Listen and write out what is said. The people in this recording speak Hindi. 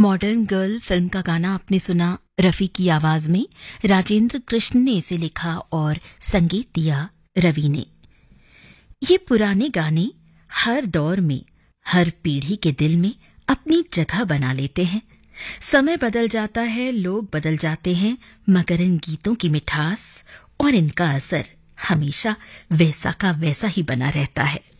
मॉडर्न गर्ल फिल्म का गाना आपने सुना रफ़ी की आवाज में। राजेंद्र कृष्ण ने इसे लिखा और संगीत दिया रवि ने। ये पुराने गाने हर दौर में, हर पीढ़ी के दिल में अपनी जगह बना लेते हैं। समय बदल जाता है, लोग बदल जाते हैं, मगर इन गीतों की मिठास और इनका असर हमेशा वैसा का वैसा ही बना रहता है।